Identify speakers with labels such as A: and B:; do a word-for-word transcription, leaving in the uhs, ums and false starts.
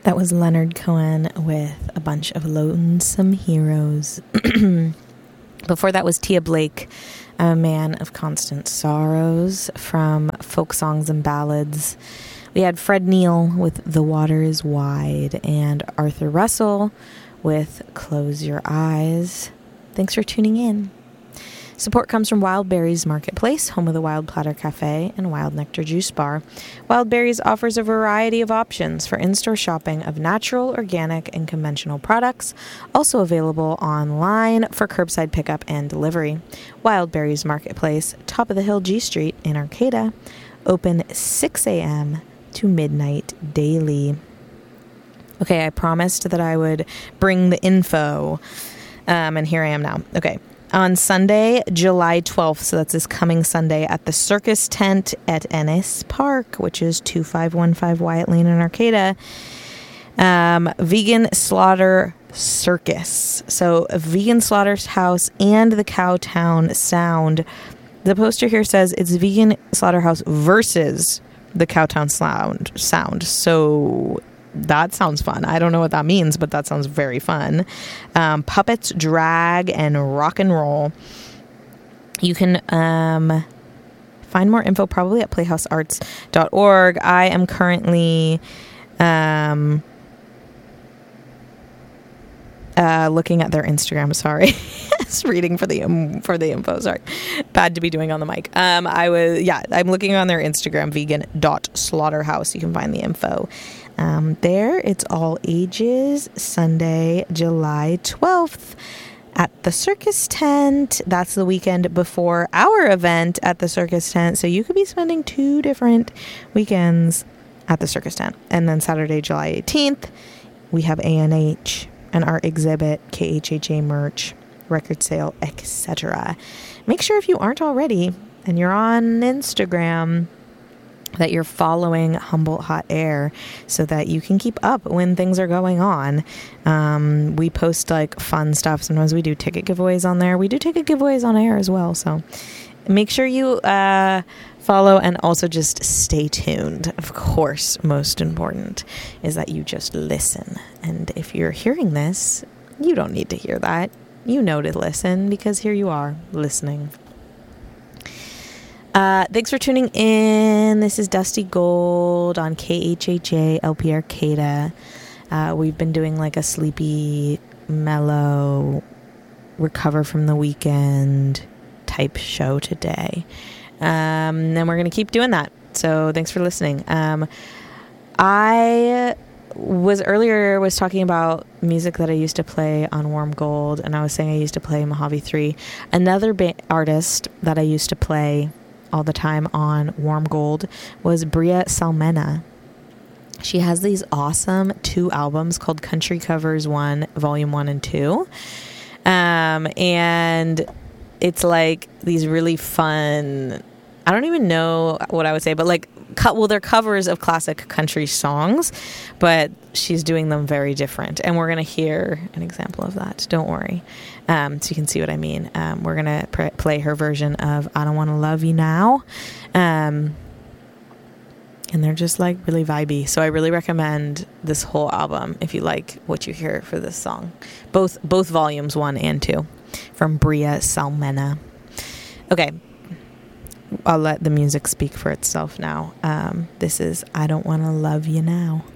A: That was Leonard Cohen with A Bunch of Lonesome Heroes. Before that was Tia Blake, A Man of Constant Sorrows, from Folk Songs and Ballads. We had Fred Neil with The Water is Wide, and Arthur Russell with Close Your Eyes. Thanks for tuning in. Support comes from Wild Berries Marketplace, home of the Wild Platter Cafe and Wild Nectar Juice Bar. Wild Berries offers a variety of options for in-store shopping of natural, organic, and conventional products, also available online for curbside pickup and delivery. Wild Berries Marketplace, top of the hill G Street in Arcata, open six a.m. to midnight daily. Okay, I promised that I would bring the info, um, and here I am now. Okay. On Sunday, July twelfth, so that's this coming Sunday, at the Circus Tent at Ennis Park, which is two five one five Wyatt Lane in Arcata, um, Vegan Slaughter Circus. So a Vegan Slaughterhouse and the Cowtown Sound. The poster here says it's Vegan Slaughterhouse versus the Cowtown Sound. Sound. So that sounds fun. I don't know what that means, but that sounds very fun. Um, puppets, drag, and rock and roll. You can um, find more info probably at playhouse arts dot org. I am currently um, uh, looking at their Instagram. Sorry. Just reading for the um, for the info. Sorry. Bad to be doing on the mic. Um, I was, yeah, I'm looking on their Instagram, vegan dot slaughterhouse. You can find the info. Um, there, it's all ages, Sunday, July twelfth at the Circus Tent. That's the weekend before our event at the Circus Tent. So you could be spending two different weekends at the Circus Tent. And then Saturday, July eighteenth, we have A N H and our exhibit, K H H A merch, record sale, et cetera. Make sure if you aren't already and you're on Instagram that you're following Humboldt Hot Air so that you can keep up when things are going on. Um, we post like fun stuff. Sometimes we do ticket giveaways on there. We do ticket giveaways on air as well. So make sure you uh, follow and also just stay tuned. Of course, most important is that you just listen. And if you're hearing this, you don't need to hear that. You know to listen because here you are listening. Uh, thanks for tuning in. This is Dusty Gold on K H H A L P Arcata. Uh, we've been doing like a sleepy, mellow, recover from the weekend type show today. Um, and we're going to keep doing that. So thanks for listening. Um, I was earlier was talking about music that I used to play on Warm Gold, and I was saying I used to play Mojave three. Another ba- artist that I used to play all the time on Warm Gold was Bria Salmena. She has these awesome two albums called Country Covers one, Volume one and two. Um, and it's like these really fun, I don't even know what I would say, but like, well, they're covers of classic country songs, but she's doing them very different. And we're going to hear an example of that. Don't worry. Um, so you can see what I mean. Um, we're going to pr- play her version of I Don't Want to Love You Now. Um, and they're just like really vibey. So I really recommend this whole album if you like what you hear for this song. Both, both volumes one and two from Bria Salmena. Okay. I'll let the music speak for itself now. Um, this is I Don't Want to Love You Now.